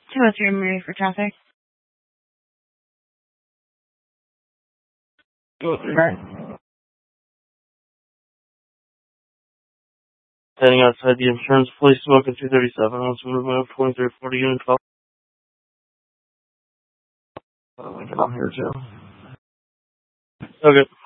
203 Marie for traffic. 203. Right. Heading outside the insurance police smoke at 237. Once movement of 2340 unit 12. I'm here too. Okay.